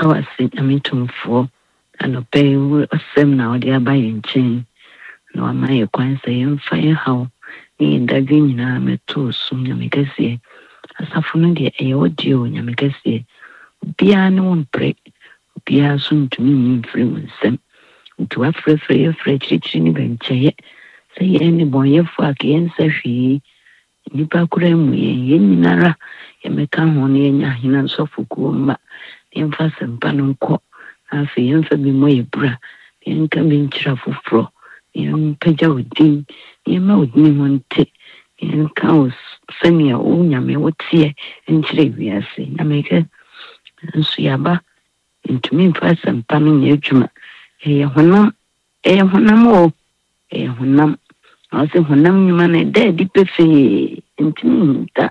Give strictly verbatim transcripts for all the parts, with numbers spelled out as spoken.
awase amitumfo anope osem na odi abaye nchen na amaye kwanse yemfa yehaw ni ndadwe nyina meto so nyamekase asafo no de eye odi o nyamekase bia ne wompre bia so ntumi nyimfiri nsem nti wafrefre yefre chirichiri ni bencheye sɛ yɛn ne bɔnyɛfo a kɛnsa hwee nipa kura mu yɛn yɛn nyinara yɛmɛka ho ne yɛnya ahena nsɔfo kuo mma yɛmfa sɛmpa no nkɔ afei yɛmfa bi mmɔ yɛ bura yɛnka bi nkyerɛ foforɔ yɛmpagya wo din yɛma wo din ho nte yɛnka wo sɛnea wo nyame woteɛ nkyerɛ wiase nyameka nso yɛaba ntumi mfa sɛmpa no nyɛ adwuma ɛyɛ honam ɛyɛ honam o ɛyɛ honam ɔsɛ honam nyuma na ɛda adi pefee ntumi nta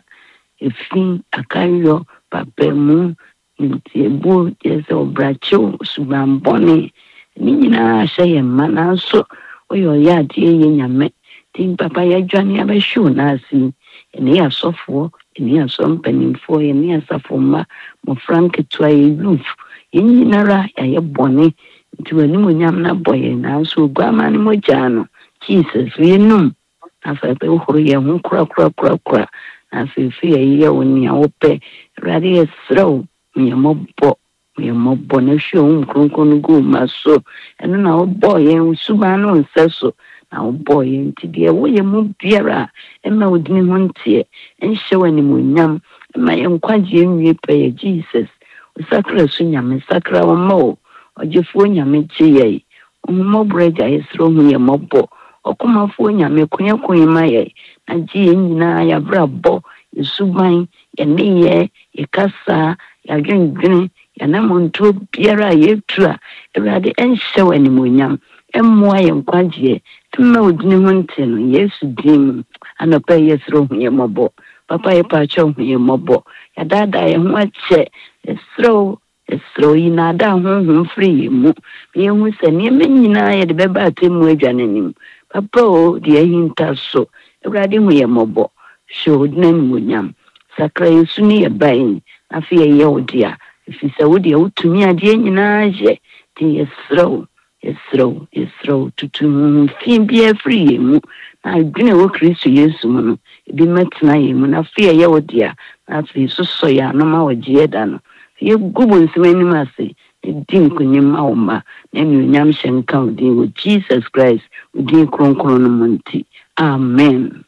efi akayo papamu nti ebu yɛsɛ ɔbrakyew subambɔne ne nyinaa hyɛ yɛ mma nanso ɔyɛ ɔyɛ adeɛ yɛ nyame nti papa yɛadwane abɛhyew n'ase ɛne yɛ asɔfoɔ ɛne yɛ asɔ mpanimfoɔ ɛne yɛ asafo mma mmɔfra nketewa yɛ youth yɛn nyinara yɛayɛ bɔne nti w'anim onyam na bɔ yɛn nanso oguama ne mogyaa no Jesus yɛnum afei bɛhoro yɛn ho kora kora kora kora afei fi yɛyɛ wo nea wopɛ awurade yɛserɛ wo yɛmmɔbɔ yɛmmɔbɔ na hwɛ wo nkronkron no gu ma so ɛno na wobɔɔ yɛn wo suban no nsɛ so na wobɔɔ yɛn nti deɛ woyɛ mu biara a ɛma wo dini ho nteɛ ɛnhyɛ wo animonyam ɛma yɛn nkwagye nwie pɛ yɛ Jesus sakra so nyame sakra wo ma wo ɔgyefoɔ nyame gye yɛi ɔhummɔborɔ agya yɛserɛ ho yɛmmɔbɔ ɔkomafoɔ nyame koyɛkoyɛ ma yɛ na gye yɛn nyinaa yɛabrabɔ yɛsuban yɛneyɛ yɛkasa yɛadwendwene yɛnamontoɔ biara a yɛtu a awurade ɛnhyɛ wo animonyam ɛmmoa yɛ nkwagyeɛ tuma wo dini ho nte no yesu din anɔpa yɛserɛ ho yɛmmɔbɔ papa yɛpaakyɛ ho yɛmmɔbɔ yɛdaadaa yɛ ho akyɛ yɛserɛ wo esro ina da honhom firi mu yehu sɛ nneɛma nyinaa yɛde bɛba atemu adwane nim papa o de ahinta so awurade hu yɛ mmɔbɔ hyɛ wo din animonyam sakra yesu ne yɛbae afei yɛyɛ wo dea ɛfiri sɛ wo deɛ wotumi adeɛ nyinaa yɛ nti yɛserɛ wo yɛserɛ wo yɛserɛ wo tutu honhom fi biara firi yɛ mu na adwene wɔ kristo yesu mu no ebi mɛtena yɛ mu na afei yɛyɛ wo dea na afei sosɔ yɛ anoma wɔ gyeɛ da no yɛgubu nsɛm anim ase di nkonim ma wo ma na anuonyam hyɛ nka wo din wɔ Jesus Christ wo din kronkron no mu nti amen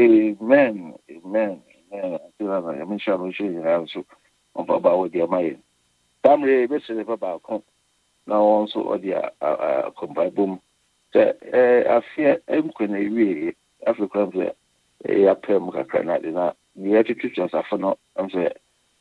amen amen amen atiwa ya misha misha ya so on baba wo dia maye tamre be se baba ko na won so odi a kompai bom se eh afia emko na wie afrika mfe ya pem kakra na de na ni atutu asafo no mfe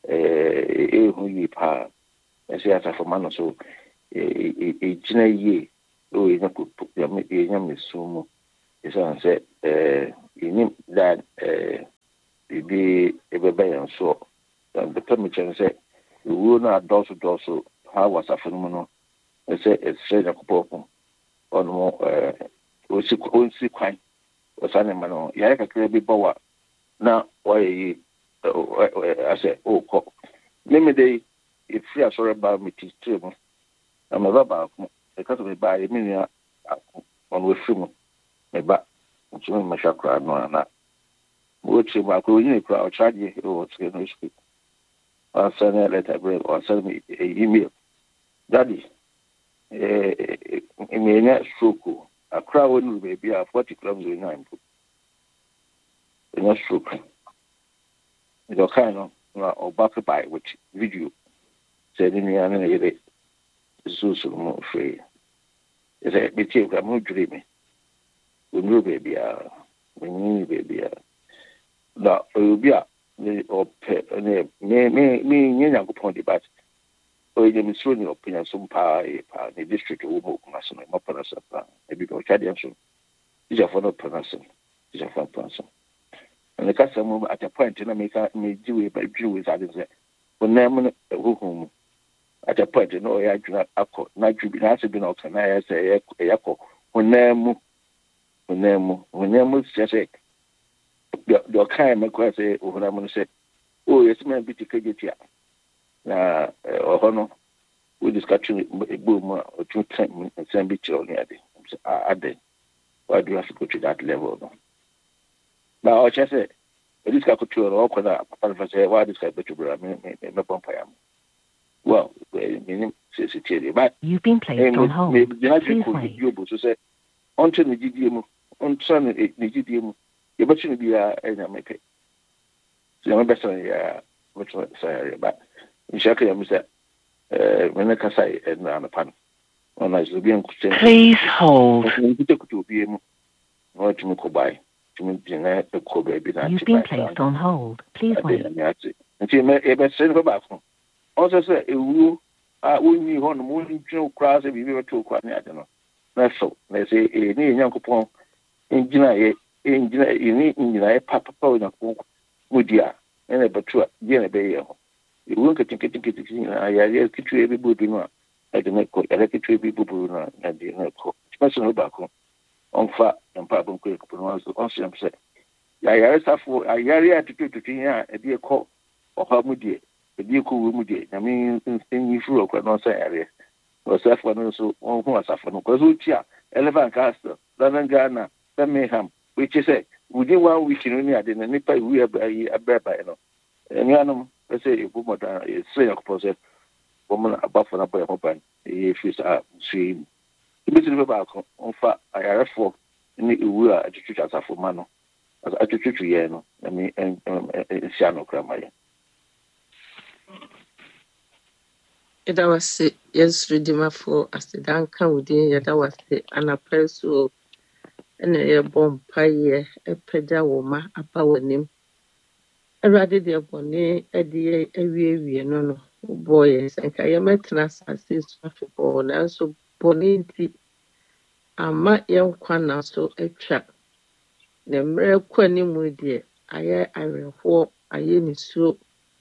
eh eh hu yi pa ese asafo ma no so eh eh gina yi o yi na ko ya me ya me sumu esa se eh ini that eh bibi ebeba yan so the permission say we will not dosu dosu how was asafo no no ese ese na kopoko ono eh osi osi kwan osane ma no ya kakra bi bawa na waye ase o ko meme dey if you are sorry about me too I'm about because of the by me on with film me ba nti me shakra no na wo chi ma ko yin crowd charge o tse no speak or send a letter or send me a email daddy eh me na stroke a crowd no be a forty kilometers nine no stroke you kind of or back by which video said in the end so so more free is a bit of a dreaming we knew baby we knew baby now will be a or me me me young upon the bat or you may soon your opinion some power the district of Umo national mopanasa maybe go Chadian soon is a for no person is a fun person. And the customer at a point in America may do it by Jews, I didn't say. When them who at a point, you know, I do not accord, not you be answered, you know, can I say a echo when them, when them, when them just say, your kind of question, when I'm going to say, oh, yes, man, be to get here. Now, or no, we discussing a boom or two ten and send it to you. Why do you have to go to that level? Now, I just say, this guy could tour all that. Papa say, why this guy to bring me? Well, meaning, but you've been placed on hold. Maybe the Please could wait. be able to say, on to the G D M, on son, the G D M, you're much to be a make it. So I'm best on ya, which one say, but in Shaka, I'm said, when I can say, and on the pan. On I should be on Please hold. To be able to go by. You've been placed on hold. Please wait. Also, say, a woo, I wouldn't want to move to cross if you were too quiet. I don't know. That's so. They say, a near young coupon, engineer, engineer, you need engineer, papa, and would ya, and a batua, dinner bay. You won't get to get to I get to every booty. I can make electric people and the special back on fat and papa quick, but also also say, I have for a yard to do to Tina, a dear call or how would you, a dear cool would you? I mean, in you through a not say area. Or Saffron, so on who are Saffron, because Uchia, Elephant Castle, London Ghana, then Mayhem, which is a within one week in India, then a nipper we have a bear by no. And Yanum, let's say, a woman is saying, of woman above an upper open, if she's a she. This is about on fat. I have for any we are at the church as a for mano. As at the church, no, I mean, and Shano Cramaya. It was yes, redeemer for as the Duncan within yet. I was the anapresso and a bomb pie, a pedal woman, a power name. A rather dear bonnet, a dear, a wee, no, no, boys, and I am at last as this traffic or also bonnet. Ama yankwana so atwa na mmerɛ kwa ni mu deɛ ayɛ awerɛhoɔ ayɛ nisuo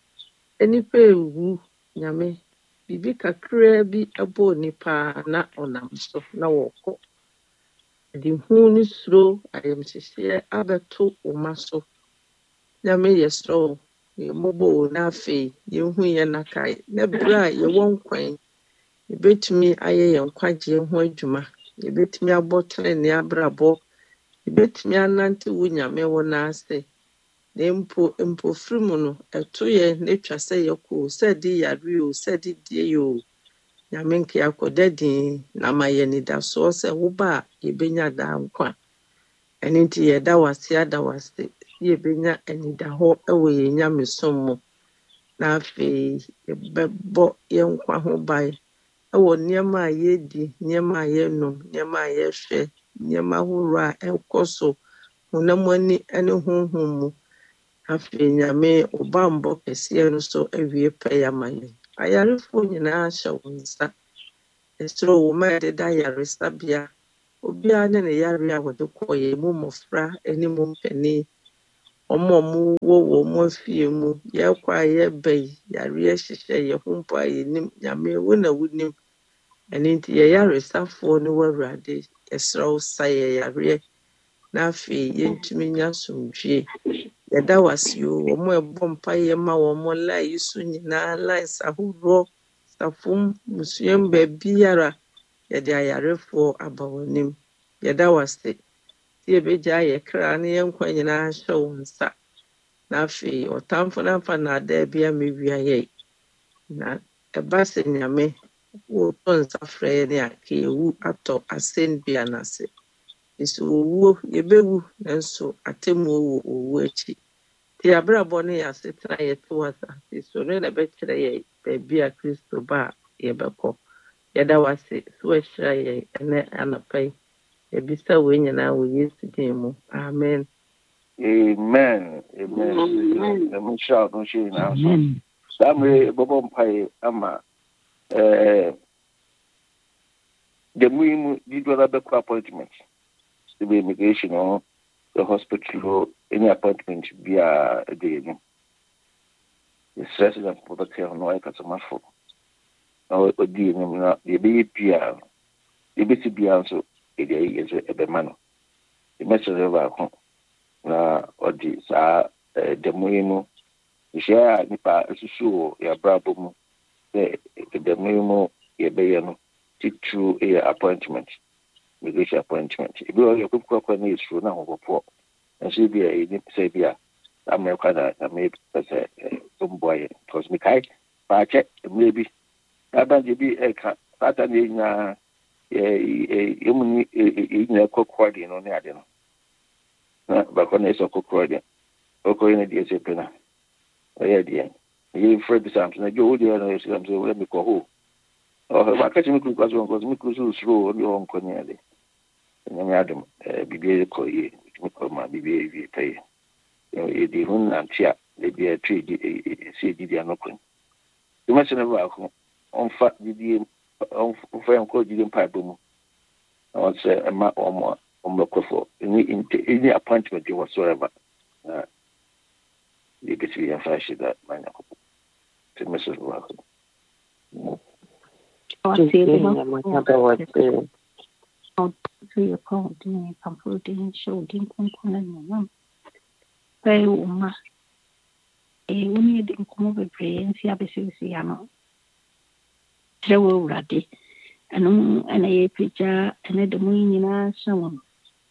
enipa ewu nyame bibi kakra bi ɛbɔ nipa na ɔnam so na wɔkɔ de hu ni suro ayɛmhyehyɛ abɛto woma so nyame yɛ soro yɛ mɔbɔ na afei yɛhu yɛ nakae na bere a yɛwɔ nkwan yɛbɛtumi ayɛ yɛn nkwagye ho adwuma yɛbɛtumi abɔ trenee abrabɔ yɛbɛtumi anante wo nyame wo n'ase na mpo mpofiri mu no ɛto yɛ n'atwa sɛ yɛkɔ sɛ de yare o sɛ de die o nyame nke akɔda din na ma yɛ nidasoɔ sɛ woba a yɛbɛnya daa nkwa ɛno nti yɛda wase ada wase yɛbɛnya anidahɔ ɛwɔ yɛn nyamesom mu na afei yɛbɛbɔ yɛn nkwa ho ban ɛwɔ nneɛma a yɛdi nneɛma a yɛnom nneɛma a yɛhwɛ nneɛma ahorow a ɛkɔ so honam ani ne honhom mu afei nyame ɔbambɔ kɛseɛ no so awie pɛ yɛ ama yɛn ayarefoɔ nyinaa hyɛ wo nsa ɛsoro wo ma ɛdeda yaresabea obiara ne ne yare a wɔde kɔɔ yɛn mu mmɔfra ne mu mpanin ɔmo a ɔmo wɔ wɔ ɔmo afie mu yɛkɔ a yɛba yi yareɛ hyehyɛ yɛn ho mpo a yɛnim nyame wo na wonim ɛno nti yɛyaresafoɔ ne w'awurade yɛsrɛ wo sa yɛ yareɛ na afei yɛntumi nya asomdwie yɛda wase o ɔmo a ɛbɔ mpaeɛ ma wɔn line yi so nyinaa lines ahoroɔ safom musuam baabiara yɛde ayarefoɔ aba w'anim yɛda wase sɛ yɛbɛgya yɛ kra ne yɛn nkwa nyinaa hyɛ wo nsa na afei ɔtamfo no amfa nnaadaa bi amɛwia yɛn na ɛba sɛ nyame wotɔ nsa frɛ yɛ ne a ka yɛwu atɔ asɛnnua n'ase nso owuo yɛbɛwu nanso atemmuo wɔ owuo akyi nti abrabɔ no yɛ asetena yɛte wɔ asase so no na ɛbɛkyerɛ yɛn baabi a kristo ba a yɛbɛkɔ yɛda wase so ahyira yɛn ɛnɛ anapa yi yɛbisa wei nyinaa wɔ yesu din mu amen amen amen ɛmu hyɛ no hyɛ nyinaa so saa mmere bɔbɔ mpaeɛ ama ɛɛ the mu di do other appointment the immigration or the hospital any appointment be a day no the stress is for the care no I can for now odi no na the be pia the be pia so e dey is e be man the message over na odi sa the mu share nipa susu ya brabo mu the the mu ye be ye no through a appointment immigration appointment if you could go for news through now go and she be a ni say be a America that may say some boy because me kai pa check maybe that be a Saturday na e e mu e na kokodi no ne ade no na ba ko na so kokodi o ko ina die se pena o ye die ye fred samson na jo die na se samson we me ko ho o ba ka ti mi ku kwa so ko mi ku so so ni on ko ni ade na me adum e bibie ko ye mi ko ma bibie vi pe e di hun na tia le bi e tri di se di dia no ko ti ma se na ba ko on fa di on fa ko di mpa bomu I say a ma or more on the for any any appointment whatsoever. Uh, you get to be a fashion that man to Missus Welcome. To your point, you can put in show didn't come Pay Uma. A woman didn't come over brain, see a Bessiano. Trevor Ratty. And and a picture and the moon in our song.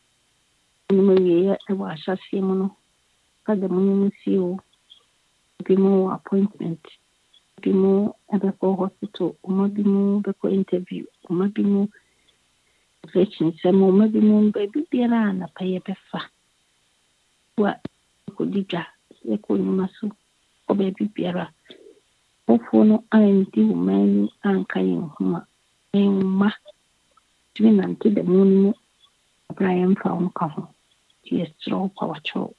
I was a Simono, but the moon see you. Be more appointment, be more ever for hospital, or maybe more before interview, or maybe more veterans, and more maybe more baby be around a pay a befa. What could you just say, Masu, or baby bearer? Hopefully, I am the man and carrying home. Ma, twin until the moon, Brian found come. He is strong power show.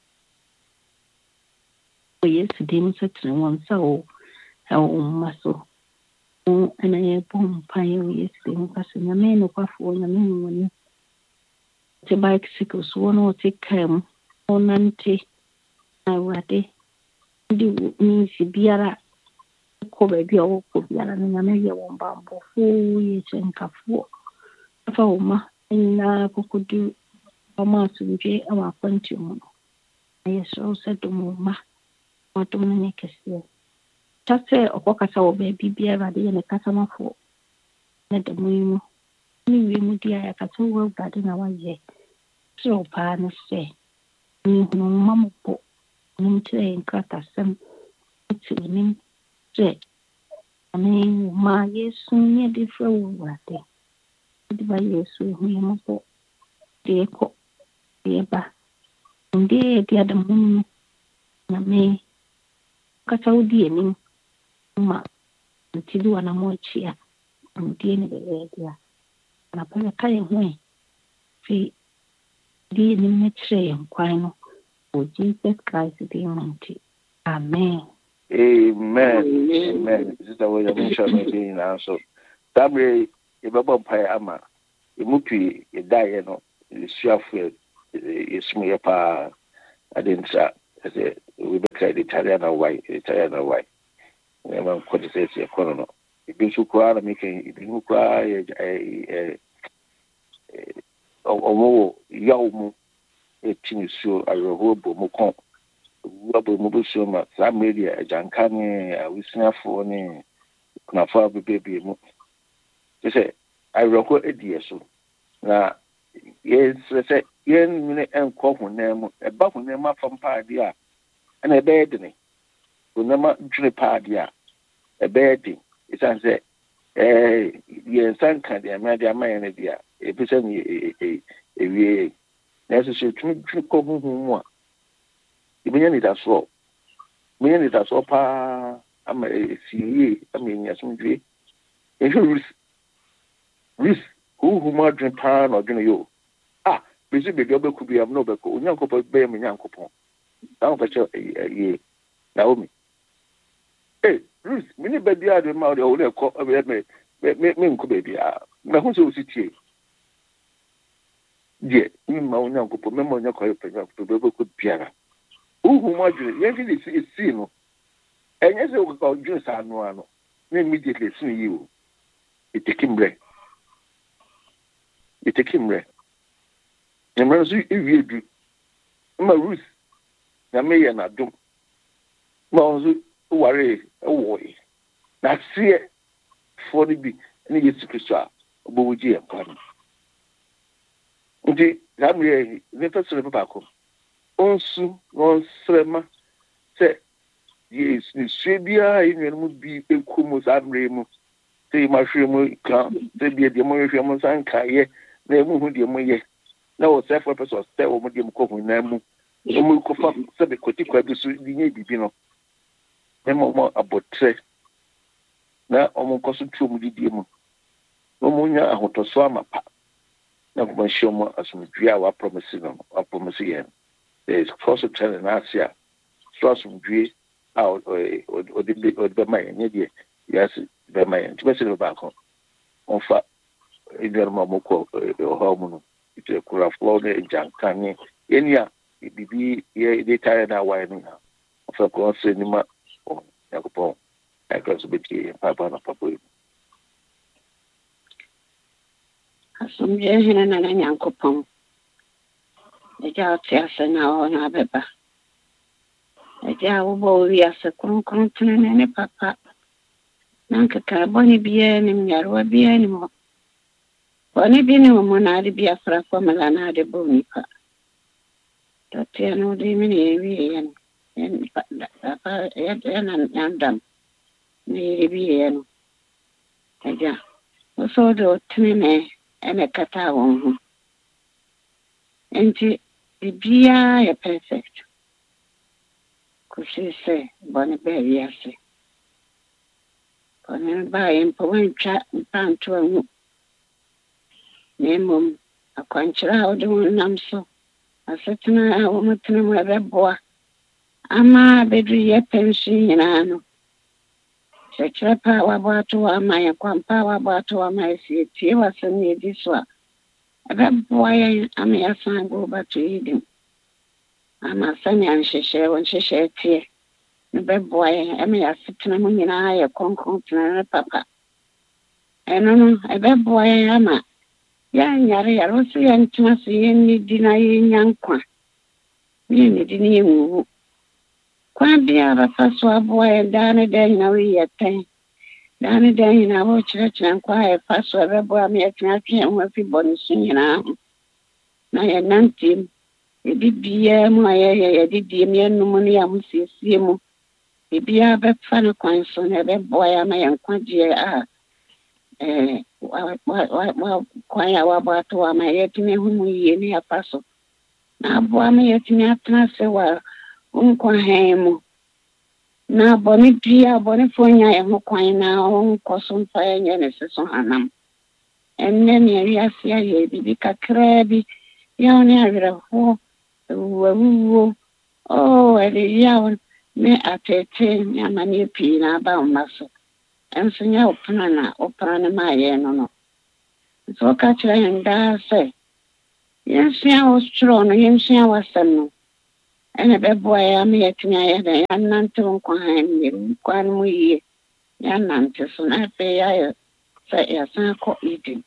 Yesterday, Mister One so, how muscle. Oh, and I have bomb pine yesterday, passing a man of a phone, a man when you. The bicycles one or take him, or nanty. I ready. Do means Biara. Cover your Biara and a million one bamboo, four years and cafu. Foma, and I could do a mass in J. Our quantum. I so said to Mama, what to make us here. Just say, or walk us our baby beer at the end of customer for. Let the moon. Anyway, Mudia, I can well bad in our year. So, partner say, no mamma book, no train cut us some. It's a name. Say, I mean, my yes, soon near the flow. By yes, we must go. Dear cook, dear ba. And dear the other moon, na me. Casaudi, ma, until you are more cheer, and dear the idea. And upon a kind way, fee, dear the metre and quino, for Jesus Christ the Almighty. Amen. Amen. Amen. This is the way I'm sure I'm being now. So, that way, if a bumpire ama, a mupi, a die, no, it's your field, it's me a pa. I didn't say, I said, we became Italian or white, Italian or white. I'm quite a say, a colonel. If you cry, making, if you cry, a more young, a chin so a robo mukon. Wabo mubuso ma sa media jankane a wisnafo ne kunafa bebebe mu se I roko edieso na yes se yen ne enko honam e ba honam afam paade a na e bed ne honam dwene paade a e bed isan se eh yen sanka de ma de amaye ne dia e pese ni e e wie na so so tun ko hu hu mu a Ibenya ni daso. Ibenya ni daso pa ama siye ama nyasumdwe. Ehwe ris. Ris who who ma dwen pa na dwen yo. Ah, bezi be do be ku bi am no be ko. Onyankopon be am nyankopon. Na o peche eh Naomi. Eh, ris, mini be dia de ma o de o le ko me me me me nko be bia. Na hu so sitie. Die, ni ma onyankopon me ma onyankopon pe nyankopon be be ku biara. Who imagine, yes, it's seen. And yes, we call Jews are no, immediately see you. It take him bread. It take him bread. And when you do, my Ruth, the mayor not do. Monzu, worry, away. That's it for the big ne Yesu Kristo a obowoji e kwa no nti zamre ne fasere papa ko onsu on srema se yes ni swebia inu mu bi ekumu zamre mu se ma hwe mu ka se bi de mo hwe mu sanka ye na emu hu de mo ye na o se for person se o mo de mo ko hu na mu o mo ko fa se be koti kwa bi so di nye bibi no e mo mo abotre na o mo ko so tu mu di di mu o mo nya ahotoso amapa na ko ma hwe mo asomdua wa promise no wa promise ye there is also telling us here so asomdua a o o de o de ma ye de yes be ma ye tibese no ba ko on fa ider ma mo ko ho mo no ite kura flow de jankanye enia bibi ye de tire na wa ni ha fa ko se ni ma o ya ko po e ko so biti papa na papa asomdwe hena na na nyankopon eja tia na o na beba eja wo bo wi ase kron kron tene ne papa nanka ka boni biye ni myarwa biye ni mo boni biye ni mo na ri biya fra ko mala na de boni pa to tia no de mi ni wi yen en papa ya na ndam ni ri biye no eja o so do tene ene kata won ho enti biya ya perfect kusi se boni be ya se boni ba yin po wan cha panto anu nemom akwanchira odun namso asetena o mutena mo beboa ama bedu ye pension nyina no chechapa wa bwato wa maya kwampa wa bwato wa maya si tie wasani ediswa beboa ye ama yasango batu yidi ama sani ansheshe won sheshe tie ne beboa ye ama yasetena mo nyina ye konkon tena papa eno no beboa ye ama ya nyare ya rosu ya ntuma so ye ni di na ye nyankwa ni ni di ni wu kwa bia ba faso abo ya dane de na wi ya ten dane de na wo chira chira kwa ya faso ba bo am ya tena tena ho fi boni sunyina na ya nantim e bibia mu ya ya ya di di mi enu mu ya mu siesie mu bibia ba fa na kwan so na be bo ya ma ya nkwaje a eh wa wa wa kwa ya wa bwato wa ma yetime humu yeni ya paso na bwa ma yetime atna se wa unkwa hemu na boni pia boni fonya ya mkwa na unko sumpa ya nyene se so hanam enne ni ya sia ye bibi kakrebi ya oni avira ho wo wo oh ele ya me atete ni amani pi na ba maso ensinya opana na opana ma ye no no so ka chira nda se yensia ostro no yensia wasano ene bebo ya me yetinya ya da ya nante nkwa han mi kwa no yi ya nante so na pe ya se ya san ko idi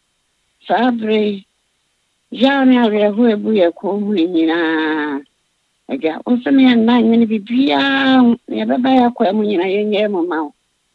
sabre ya ne ave hu ebu ye ko mu nyina aga oseme ya na nyene bibia ya baba ya kwa mu nyina yenye mu ma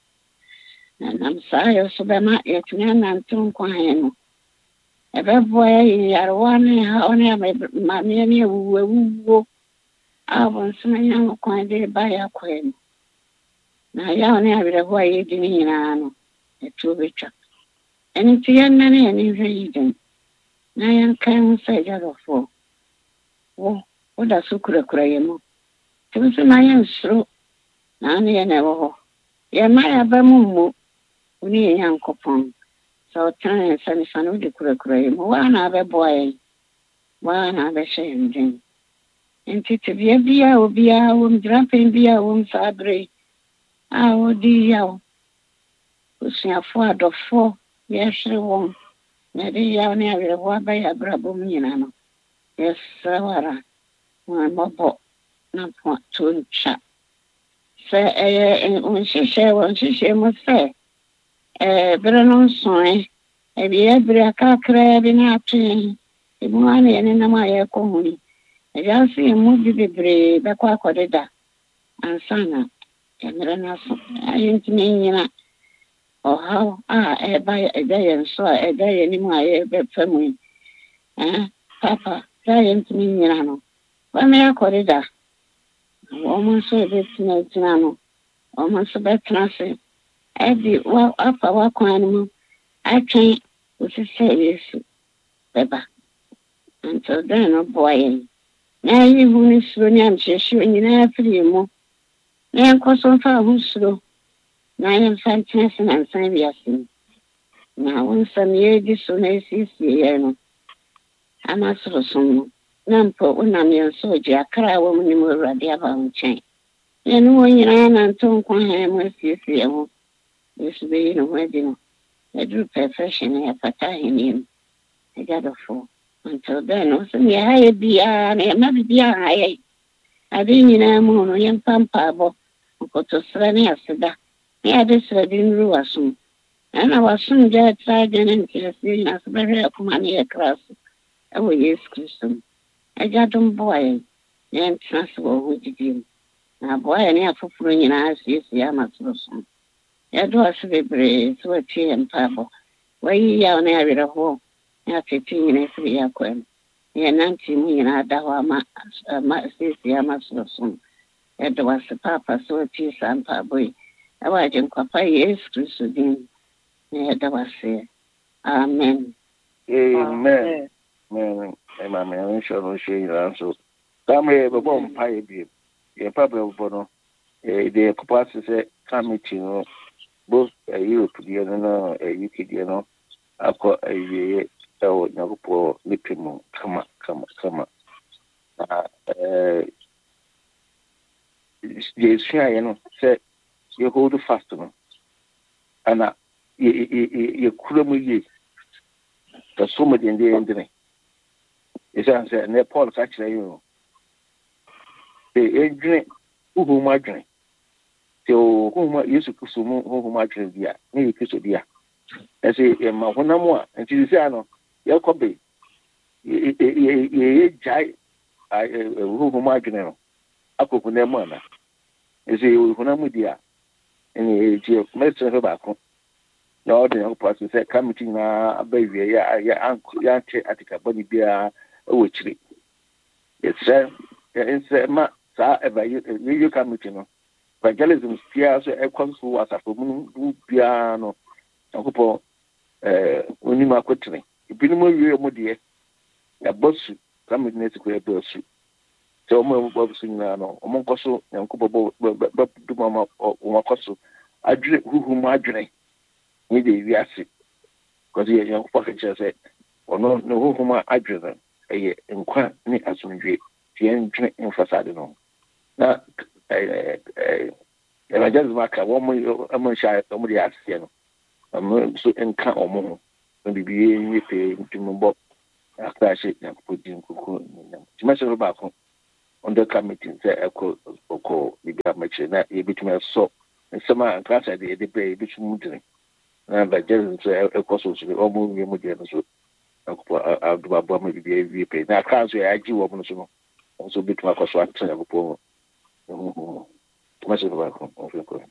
nam sayo so be ma yetinya nante nkwa han no ebe boy yarwane ha one ma me ne wu wu abon sumanya nkwa de ba ya kwen na ya one abire boy yedi ni nyina no etu betwa eni tiyanna ne ni hweden na yan kan sai jarofo wo oda sukura kura yemu tibusu na yan suru na ne ya na wo ya ma ya ba mu mu uni yan kopon so tan sani sanu de kura kura yemu wa na be boy wa na be shendin enti tibia bia obia wo mdrapen bia wo msabre a odi yawo usiafo adofo yehre won na de yawo ne awere wo ba ya brabo nyina no yesawara wa mobo na po tuncha se eh unshishe unshishe mo se eh brenon soe e bia bria kakra bi na atwe e mo ane ne na ma ye ko huni ya si mu bibibre be kwa kodeda ansana emira na so ayenti nyina ɔhaw a ɛba ɛda yɛn so a ɛda yɛn anim a yɛbɛfa mu yi papa da yɛntumi nyina no wɔne akɔre da wɔn nso ɛbɛtena tena no wɔn nso bɛtena ase ɛde afa w'akwan no mu atwɛn osi sɛ Yesu bɛba until then no boa yɛn na yɛyi hu ne suro ne amhyehyeɛ nyinaa firi yɛn mu na yɛnkɔ so mfa ho suro na yɛmfa ntena ase na nsan wiase mu na wo nsɛm yɛdi so na ɛsiesie yɛn no ama sorosom no na mpo wonam yɛn so ogye akra a wɔm ne mu Awurade aba wo nkyɛn yɛne wɔn nyinaa nanto nkwa ha mu asiesie ho Yesu bɛyi ne ho adi no yɛduru perfection na yɛfata ahenni mu agyadɔfo until then no sɛ yɛha yɛ biara na yɛma biribiara ha yɛ ade nyinaa mu no yɛmpa mpaabɔ nkotosrɛ ne aseda na yɛade srɛ de nnuru w'asom ɛna w'asom gya ɛtra agya ne nteaseɛ nyina so bɛhwɛ akoma ne yɛ kra so ɛwɔ Yesu Kristo mu agyadom boa yɛn na yɛntena se wɔ ho gyidie mu na aboa yɛn ne afoforo nyinaa asiesie ama sorosom yɛdo ase bebree sɛ watie yɛn mpaabɔ wayi yaw ne awerɛhoɔ ne atete nyina firi yɛ akwan mu yɛnante mu nyinaa da hɔ ama ama asiesie ama sorosom yɛdo ase paapa sɛ watie saa mpaabɔ yi ɛwɔ agyenkwapa Yesu Kristo din na yɛda wase amen amen amen amen amen sure no share you so come here be bom pai bi ye papa bo no e de kupasi se committee no both Europe die no U K die no akọ awie e o nyakopo lipimu kama kama kama eh ye share no se ye hold fast no ana ye ye ye kuramu ye ka so mo de ndene Isa say ne Paul ka kire you. E edwene uhu mu adwene. Te o hu mu Yesu Kristo mu hu mu adwene dia. Ne Kristo dia. Ese e ma honam a nti se ano ye kobe. Ye ye ye jai hu mu adwene no. Akoko na mu ana. Ese honam dia. Ene je mestre ho ba ko. Na o de no pass say committee na abawie ya ya anko ya che atika boni bia o chiri yesɛ yɛnsɛ ma saa ɛba yɛ committee no evangelism bia so ɛkɔ so asafo mu bia no akopɔ eh onim akotene ebinom awie mu deɛ yɛbɔsu committee na sikɔ yɛbɔsu sɛ ɔmo bɔsu nyinaa no ɔmo nkɔ so yankopɔ bɔ duma ɔmo akɔ so adwene huhu mu adwene ne de wiase kɔsi yɛ yankopɔ kɛkyɛ sɛ ɔno no huhu mu adwene eye nkwa ni asomdwe tie ntwe emphasize no na eh eh evangelism aka wo mo mo sha mo di asie no mo so enka omo ho no bibiye ni pe ntumbo aka she na podi nkuku na timashe ro ba ko on the committee say eko oko bibia machi na e bituma so nsema class de de pe bitum mudire na evangelism say eko so so o mo wi mo de no so akwa ababa ma bibia wi pe na kanso ya agi wo no so no so bitu akwaso atena gopo mhm tumashe ba ko ofo ko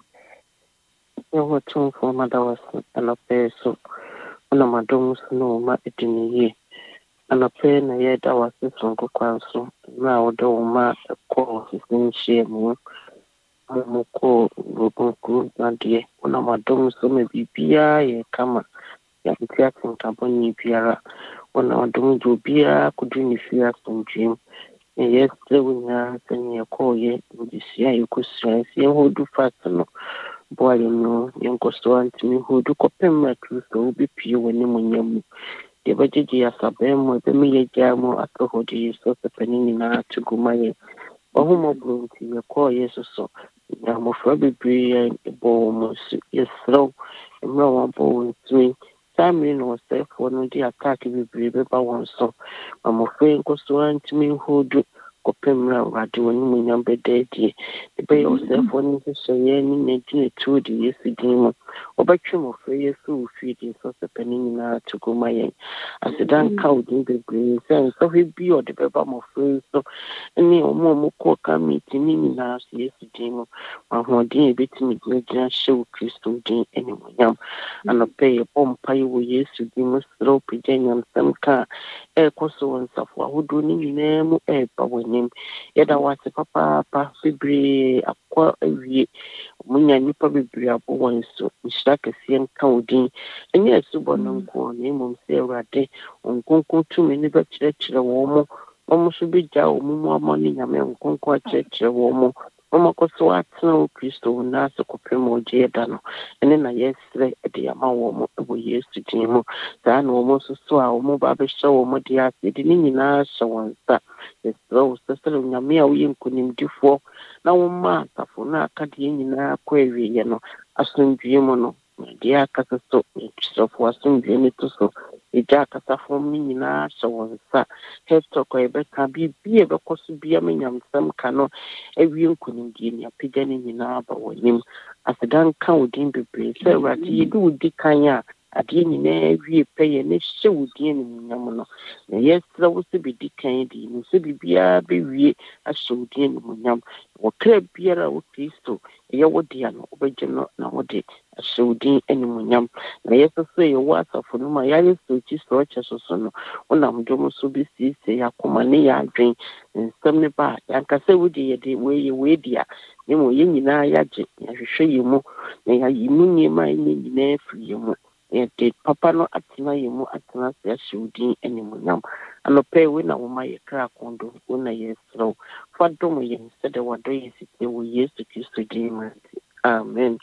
Yo tun for madawas ana peso ana madom no ma etiniye ana pe na ye da wase sonko kwanso na odo ma ko sisinhye mu mu ko gogo na de ana madom so me bibia ye kama ya kutia kuntaboni biara wana wadum jobia kuduni fia sonjim yes tewunya tanya koye ndisia yukusya sie hodu fatno boale no yenkosto antimi hodu kopemma kristo obipi woni munyamu de bajeje ya sabemo be miye jamo akohodi yeso pepanini na tugumaye ohumo brunti ye koye soso ya mofra bibri bo mo yesro emro wa bo ntwi Sammy no say for no dia attack be brave ba won so am afraid ko so antimi hodu ko pemra radio ni munyam bededi e be yourself for ni so ye ni ne tune tu di yesidin ɔbɛtwe mmɔfra yi afi wo fie de nso sɛ pani nyinaa to gu ma yɛn aseda nka wo din bebree sɛ nsɔhwɛ bi ɔde bɛba mmɔfra yi so ne ɔmo a ɔmokɔ ka meeti ne nyinaa so Yesu din mu ahoɔden a ɛbɛtumi gyinagyina hyɛ wo Kristo din animuonyam anɔpɛ yɛbɔ mpaeɛ wɔ Yesu din mu serɛ wo pagya nyamsɛm ka a ɛrekɔ so wɔ nsafo ahodoɔ no nyinaa mu ɛreba w'anim yɛda wo ase papaapa bebree akɔ awie munya nipa bebree abɔ wɔn so nhyira kɛseɛ nka wo din ɛnyɛ asubɔ no nko na mmom sɛ Awurade nkonko tumi ne bɛkyerɛkyerɛ wɔn mo wɔn nso bɛgya wɔn mu ama ne nyame nkonko akyerɛkyerɛ wɔn mo wɔn akɔ so atena wo Kristo wo nan ase kɔpem ɔgye da no ɛne na yɛsrɛ de ama wɔn mo wɔ Yesu din mu saa na wɔn nso so a wɔn ba bɛhyɛ wɔn de ase de ne nyinaa hyɛ wɔn nsa yɛsrɛ wo sɛ sɛ nyame a woyɛ nkonimdifoɔ na wɔma asafo no aka deɛ nyinaa kɔ awieɛ no asomdwie mu no deɛ akasa so kyerɛfo asomdwie no to so ɛgya akasafo no nyinaa hyɛ wɔn nsa hɛtɔkɔ yɛbɛka biribia ɛbɛkɔ so bia ma nyamsɛm ka no awie nkonimdie ne apagya no nyinaa aba w'anim aseda nka wo din bebree sɛ Awurade yɛde wo di kan a adeɛ nyinaa wie pɛyɛ ne hyɛ wo din animuonyam no na yɛsrɛ wo sɛ bɛdi kan di no sɛ biribiara bɛwie ahyɛ wo din animuonyam wɔkra biara wo Kristo ɛyɛ wo dea no wobɛgye no na wode ahyɛ wo din animuonyam na yɛsɛ sɛ yɛwɔ asafo no ma yɛayɛ sɛ ɔkyi sɛ ɔkyɛ so so no wonam dom so bɛsiesie yɛakoma ne yɛ adwen nsɛm ne ba a yɛankasɛ wode yɛde wɔyɛ wɔadi a ne mmom yɛn nyinaa yɛagye yɛahwehwɛ yɛ mu na yɛayi mu nneɛma a ɛnyɛ nyinaa firi yɛ mu yɛde papa no atena yɛ mu atena sɛ ahyɛ wo din animuonyam anɔpɛ we na woma yɛ kra kondo wo na yɛsrɛ wo fa dom yɛn sɛdeɛ wadɔ yɛ sitie wɔ Yesu Kristo din mu amen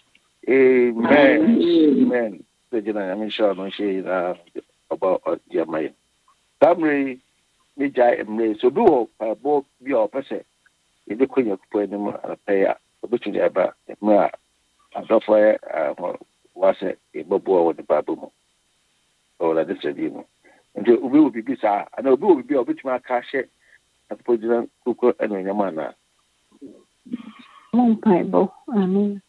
amen amen sɛ gyina nyame hyɛ ɔno hyɛ nyinaa ɔba ɔde ama yɛn saa mmerɛ yi megyae mmerɛ so bi wɔ paebɔ bi a ɔpɛ sɛ yɛde kɔ Nyankopɔn anim anɔpɛ a ɔbɛtumi de aba mmerɛ a adɔfoɔ yɛ wasɛ ɛbɛboa wɔ ne baaba mu ɔwɔla de sɛ bi mu nti obi wɔ biribi saa anaa obi wɔ biribi a ɔbɛtumi aka hyɛ atopɔ gyina koko anuonyam anaa Mpaebɔ amen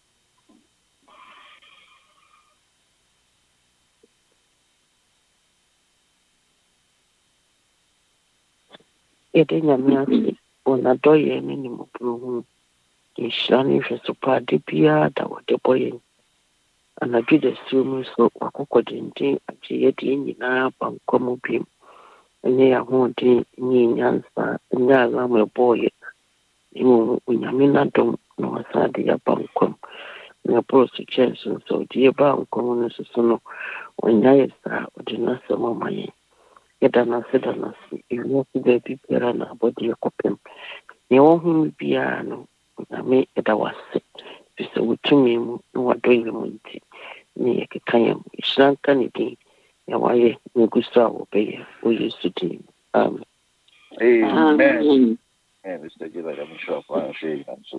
yɛde nyame ase wɔ n'adɔyɛ ne ne mmɔborɔ ho nhyira ne nhwɛso pa ade biara da wɔde bɔ yɛn anadwo da suo mu so wakokɔ denden agye yɛde yɛn nyinaa ba nkwa mu biom ɛnyɛ yɛ ahoɔden nyɛ nyansa nyɛ alam ɛbɔɔ yɛ mmom onyame n'adom na wasa de yɛaba nkwa mu na ɛbɔɔ so kyɛn so nso ɔde yɛba nkwa mu no so so no ɔnya yɛ saa ɔde n'asɛm ama yɛn yɛda n'ase da n'ase ewiase baabi biara na abɔdeɛ kɔpem nea ɛwɔ ho biara no onyame ɛda wase firi sɛ wotumi mu na wadɔ yɛ mu nti ne yɛkeka yɛ mu ɛhyira nka ne din na wayɛ na ɛgu so a wɔbɛyɛ wɔ Yesu din amen amen and Mister Gila I'm sure for saying so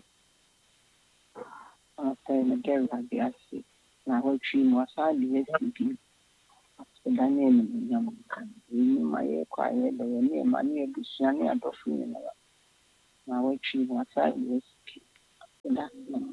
after the girl had the acid na ho twi mu asa de yɛsi da ne ne nyam kan ni ma yɛ kwae da yɛ ne ma ne abusua ne adɔfo nyinaa na ho twi mu asa de yɛsi da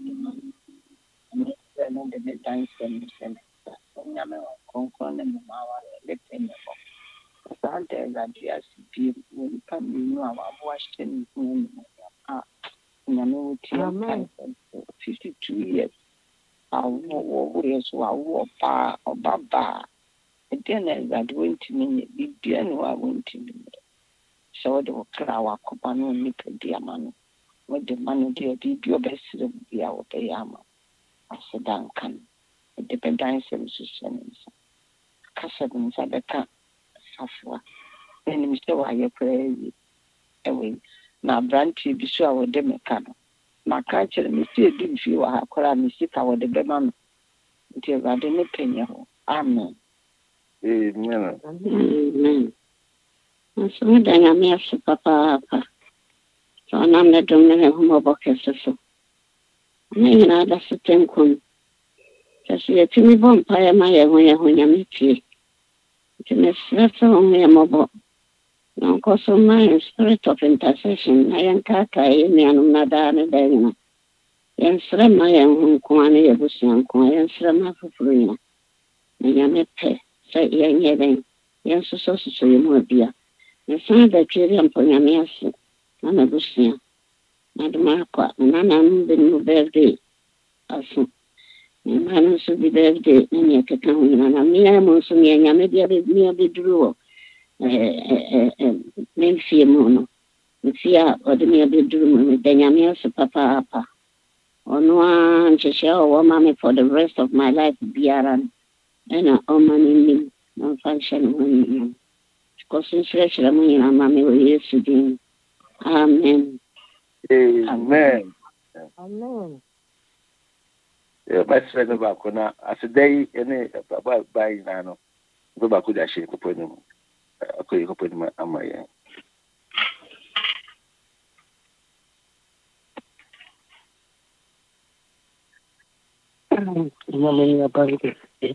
ne ne de ne dan sɛm sɛm nyame konkon ne ma wa le tene bo sa de ga dia si bi ni pa mi no a wa bo ahyɛ ne ho ne a nyame wo ti amen fifty-two years awo wo wo so awo pa obaba ede na ga de wonti ni bibia ne wa wonti ni so de wo kra wa kopa no ni pedi ama no wo de manu de bibia obesire bia wo be ya ama asedan kan de pedan sem susene kasa de nsa beka safwa eni mi se wa ye prayer ewe na branti bi so a wo de meka no na ka kire mi se di mfi wa ha kora mi sika wo de be ma no nti e bade ne penya ho amen amen amen so me da nyame ase papa papa so na me dom ne ho mobɔ kɛse so ne nyina da se tenkon kasi yɛtumi bɔ mpaeɛ ma yɛ ho yɛ ho nyame tie nti mesrɛ sɛ ho yɛ mɔbɔ na nkɔ so ma spirit of intercession na yɛnka ka yɛ nuanom na daa ne da nyina yɛnsrɛ ma yɛn ho nko a ne yɛbusua nko a yɛnsrɛ ma foforɔ nyina na nyame pɛ sɛ yɛnyɛ dɛn yɛnsosɔsosɔ yɛ mu abia yɛsan da twere mpo nyame ase na mabusua na de makɔ a nananom de no birthday aso mma no nso de birthday na neɛ keka ho nyina na mmea mu nso neɛ nyame bia bɛmia bɛduru wɔ memfie mu no mfie a ɔde mea bɛduru mu no da nyame ase papaapa ɔno a nhyehyɛ a ɔwɔ ma me for the rest of my life biara no ɛna ɔma no nim na mfa nhyɛ ne ho nyinam kɔso nhyerɛhyerɛ mu nyina ma me wɔ yesu din amen amen Amen. bɛsrɛ no baako na aseda yi ne baba ba nyinaa no bɛ baako de ahyɛ kɔpɔ no mu akɔyɛ kɔpɔ no mu ama yɛn nyame ni abare kɛseɛ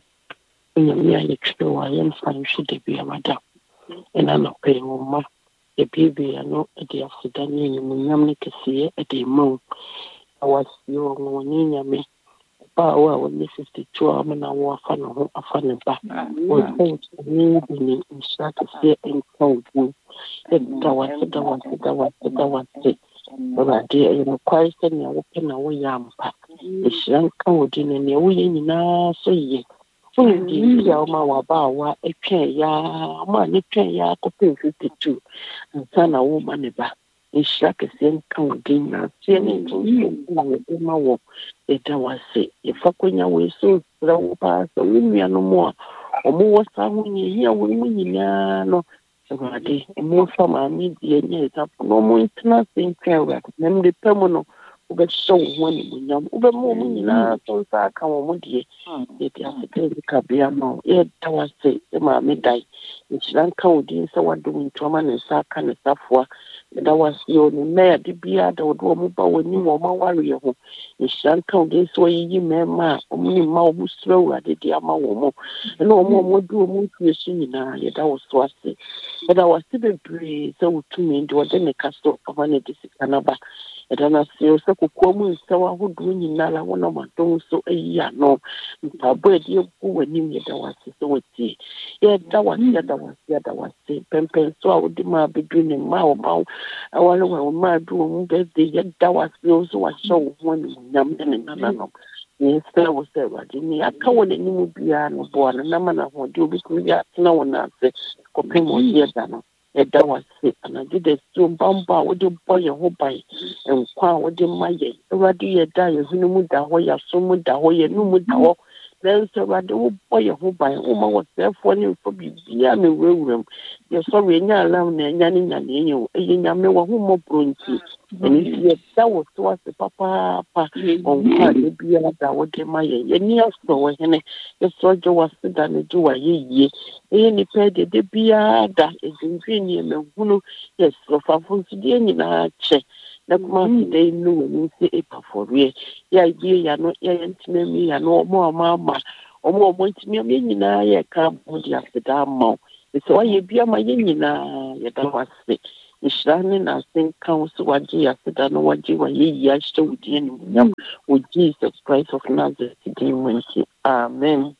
nyame ayɛ twerɛ wɔ a yɛmfa nhwɛ da bia madam ɛna nɔpɛi wo ma yɛbiebia no de aseda ne animuonyam no kɛseɛ de ma wo na wasie wɔ wɔ ne nyame ba wo a wɔne fifty-two a ɔmo na wɔafa ne ho afa ne ba wɔsɛ ne bi ne nhyira kɛseɛ nka wo din yɛda wase da wase da wase da wase Awurade ɛyɛ nokware sɛ nea wopɛ na woyɛ ampa ɛhyira nka wo din na nea woyɛ nyinaa so yɛ wonim deɛ bi a woma wabaawa atwɛn yaa ma ne twɛn yaa kɔpɛ fifty-two ansa na woma ne ba nhyira kɛseɛ nka wo din na aseɛ ne ntonso na wɔde ma wɔ ɛda wase yɛfa kɔnya wei so srɛ wo paa sɛ wo nuanom a ɔmowɔ saa ho nyɛhia wei mu nyinaa no Awurade ɔmo fa maame deɛ nyɛ ɛsafo na ɔmo ntena ase ntwɛn Awurade na mde pɛ mu no wobɛhyɛ wo ho animuonyam wobɛma ɔmo nyinaa so nsa aka wɔ mo deɛ yɛde aseda bi kabea ma wo yɛda wase sɛ maame dae nhyira nka wo din sɛ wadom ntoama ne nsa aka ne safoa yɛda wase yɛ ne mmaa ade biara da wode ɔmo ba w'anim wɔ ɔma wareɛ ho nhyira nka wo din sɛ wɔyiyi mmarima a ɔmo ne mma ɔmo suro Awurade de ama wɔ mo ɛna ɔmo ɔmo di ɔmo mfie so nyinaa yɛda wo so ase yɛda wase bebree sɛ wotumi de wɔde ne ka so ɔma ne de sika no ba yɛda no ase sɛ kokoa mu nsɛw ahodoɔ nyinaa wonam adom so ayi ano mpaabɔ adi agu w'anim yɛda wase sɛ wɔtie yɛda wase yɛda wase yɛda wase pɛmpɛn so a wode ma abɛduru ne mma a ɔma wo awale wɔ ma adu wɔ mu birthday yɛda wase wo so wahyɛ wo ho animuonyam ne ne nananom yɛsrɛ wo sɛ Awurade ne aka wɔ n'anim biara no boa no na ma no ahoɔden wobɛtumi de atena wɔ no ase kɔpem ɔdeɛ da no yɛda wase anadwo da suo mbambɔ a wode bɔ yɛn ho ban nkwa a wode ma yɛn Awurade yɛda yɛhunu mu da hɔ yɛaso mu da hɔ yɛnu mu da hɔ nanso Awurade wobɔ yɛn ho ban woma wɔsɛefoɔ ne mfa biribiaa mewurawura mu yɛsɔre ɛnya alam na ɛnya ne nyaneɛ wo ɛyɛ nyame wahommɔborɔ nti ɛno nti yɛda wo so ase papaapa ɔnkwa a biara da wode ma yɛn yɛni asɔ wɔ hene yɛsɔ gye wase da no gye wayɛ yie ɛyɛ nnipa de de biara da ɛdwindwe nneɛma hunu yɛsrɛ fafo nso deɛ nyinaa kyɛ na kuma aseda yi no wɔ mu sɛ ɛpafɔreɛ yɛayie ya no yɛyɛ ntena mi ya no ɔmo ɔmo ama ɔmo ɔmo ntumi ama yɛn nyinaa yɛka mo de aseda ama wo sɛ wayɛ bi ama yɛn nyinaa yɛda wase nhyira ne n'ase nka wo so wagye aseda no wagye wayɛ yie ahyɛ wo din animuonyam wɔ Jesus Christ of Nazareth din mu nti amen.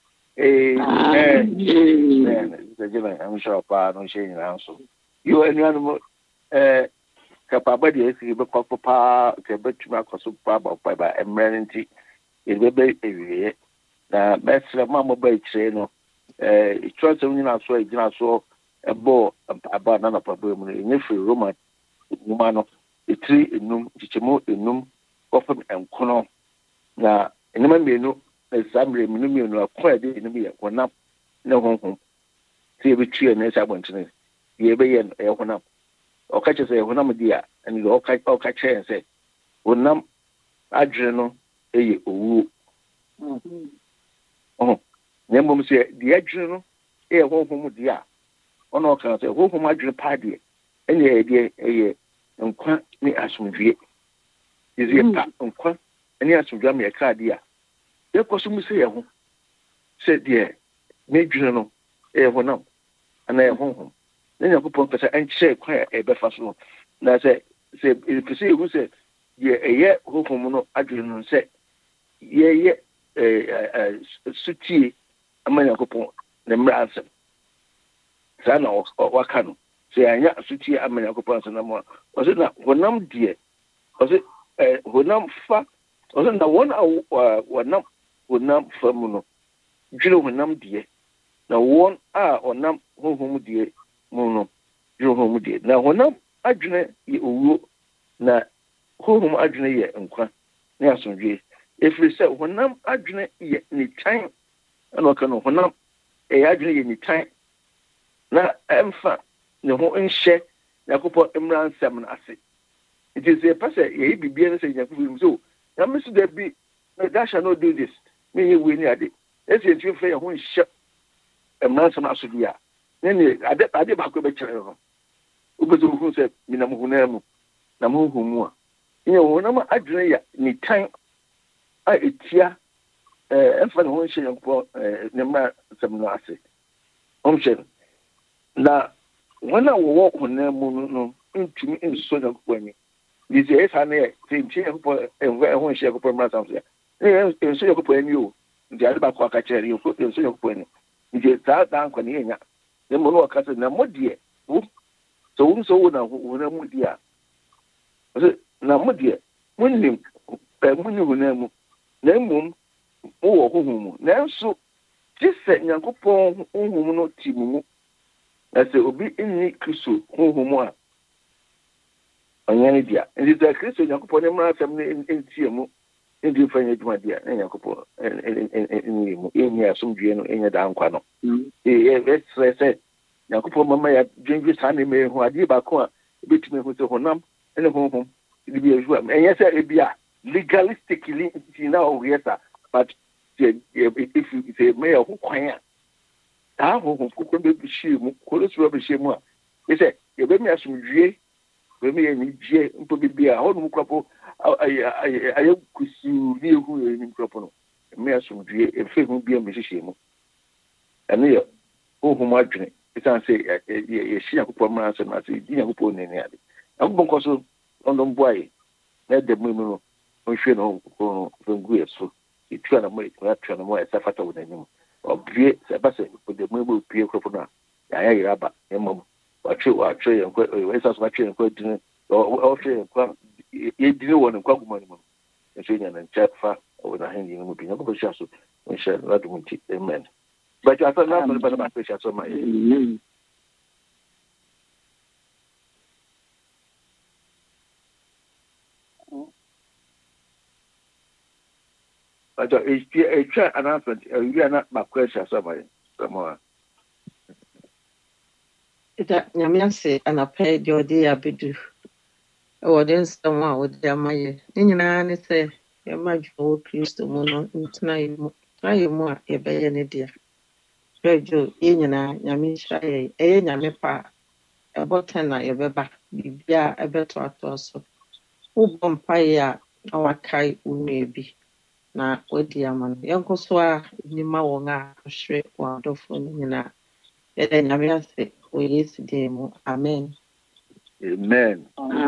Amen. Amen. I'm sure pa no shey nyina so. You anuanu eh kapaba de esi be kɔ papa ke betuma akɔso pa ba pa ba emre nti e be be ewie na mesra mama ba kyerɛ no eh trust nyina so gyina so ebo aba na na papa mu ne firi Roma nyuma no etiri enum chichemo enum kɔfam enkono na enuma mienu example minnu mienu akɔ de enum yɛ konam na honhom tie be tue na ɛsɛ abɔntene ye be yɛ ɛyɛ honam ɔka kyerɛ sɛ honam di a ɛne ɔka ɔka kyerɛ sɛ honam adwene no ɛyɛ owu ɔho na mmom sɛ di adwene no ɛyɛ honhom di a ɔno ɔka sɛ honhom adwene pa deɛ ɛne ɛyɛ deɛ ɛyɛ nkwa ne asomdwie yɛ pa nkwa ne asomdwie ma yɛka deɛ a yɛkɔ so mu sɛ yɛ ho sɛ deɛ n'adwene no ɛyɛ honam anaa ɛyɛ honhom na Nyankopɔn kasa ɛnkyerɛ kwan a ɛbɛfa so na sɛ sɛ ɛfisɛ ɛhu sɛ ye eye honhom no adwene no sɛ yɛyɛ sutie ama Nyankopɔn ne mmara asɛm saa na waka no sɛ yɛanya sutie ama Nyankopɔn asɛm na mo ɔsɛ na honam deɛ ɔsɛ honam fa ɔsɛ na wɔn a wɔnam honam fa mu no dwire honam deɛ na wɔn a ɔnam honhom deɛ mu no dwire honhom deɛ na honam adwene yɛ owuo na honhom adwene yɛ nkwa ne asomdwoe ɛfiri sɛ honam adwene yɛ nitan ɛna ɔka no honam ɛyɛ adwene yɛ nitan na ɛmfa ne ho nhyɛ Nyankopɔn mmara nsɛm no ase nti sɛ yɛpɛ sɛ yɛyɛ biribiara no sɛ Nyankopɔn mu so nyame so da bi thou shall not do this menyɛ wei ne ade ɛsɛ yɛntumi mfa yɛn ho nhyɛ mmara nsɛm aso bi a ne ne ade ade baako bɛkyerɛ no wobɛsɛ wohu sɛ menam honam mu na honhom mu a nyɛ honam adwene yɛ nitan a etia ɛmfa ne ho nhyɛ Nyankopɔn ne mmara nsɛm no ase ɔmhyɛ na wɔn a wɔwɔ honam mu no ntumi nsɔ Nyankopɔn ani de sɛ ɛsa no yɛ sɛ nkyɛ Nyankopɔn ɛmfa ɛho nhyɛ Nyankopɔn mmara nsɛm so yɛ nsɔ Nyankopɔn ani o nti ade baako aka kyerɛ no nsɔ Nyankopɔn ani nti saa daa nkwa ne yɛnya na mmom no wɔka sɛ na mo deɛ wo sɛ wo nso wo na honam mu di a na mo deɛ monim monni honam mu na mmom mowɔ honhom mu nanso gye sɛ Nyankopɔn honhom no ti mu mu na sɛ obi nni Kristo honhom mu a ɔnyɛ ne dea nti sɛ Kristo Nyankopɔn ne mmara asɛm no ntie mu ndi mfa nyɛ adwuma deɛ na Nyankopɔn nni mu ɛnyɛ asomdwoe no ɛnyɛ daa nkwa no ɛsrɛ sɛ Nyankopɔn mama yɛ dwendwe saa nneɛma ho adeɛ baako a ɛbɛtumi ahu sɛ honam ne honhom de bi ahu a ɛnyɛ sɛ ebi a legalistically nti na ɔyɛ sa but sɛ sɛ mɛyɛ ho kwan a saa honhom kokoro bɛhyia mu koro so bɛhyia mu a ɛsɛ yɛbɛmi asomdwoe bɛmi yɛ anigyeɛ mpo bibi a hɔnom korɔpo ayɛ kusiw ne ɛhu yɛ anim korɔpo no ɛmi asomdwoe ɛfɛ ho bia mbɛhyehyɛ mu ɛno yɛ honhom adwene ɛsiane sɛ yɛhyia Nyankopɔn mmara nsɛm ase yɛdi Nyankopɔn n'ani ade Nyankopɔn nkɔ so ɔndɔm boa yɛ na ɛda mu mu no ɔnhwɛ ne ho kokoro no fɛngu yɛ so yɛtua na mɔ yɛtua na mɔ ɛsɛ fata wɔ n'anim ɔbue sɛ ɛba sɛ ɔda mu mu opue korɔpo no a yɛayɛ yerɛ aba ɛma mu watwe watwe yɛn nkwa ɛsa so watwe yɛn nkwa dini ɔhwɛ yɛn nkwa yɛdini wɔ ne nkwa goma no mu nso yɛnya ne nkyɛ fa wɔ n'ahenni no mu bi Nyankopɔn hyɛ so ɔnhyɛ no n'adom nti amen but you are not going to be able to my but it's a chat announcement. You are not my question. Somebody, someone. Ita nyame ase anapɛ deɛ ɔde yɛ abɛdu ɛwɔ de nsɛm a ɔde ama yɛ ne nyinaa ne sɛ yɛma adwuma wɔ Kristo mu no ntena yɛ mu tena yɛ mu a yɛbɛyɛ ne dea Rejo yɛ nyinaa nyame nhyira yɛ ɛyɛ nyame pa a ɛbɔtɛn na yɛbɛba biribia ɛbɛtoatoa so wobɔ mpaeɛ a na wakae wo nnua bi na wadi ama no yɛnkɔ so a nima wɔn a ɔhwere wɔn adɔfoɔ no nyinaa yɛda nyame ase wɔ Yesu din mu amen amen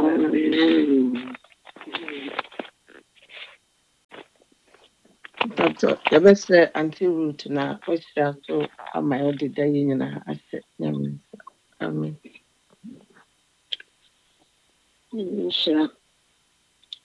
Doctor yɛbɛsrɛ Auntie Ruth na ɔhyira so ama ɔde da yɛ nyinaa ahyɛ nyame nsa amen Nhyira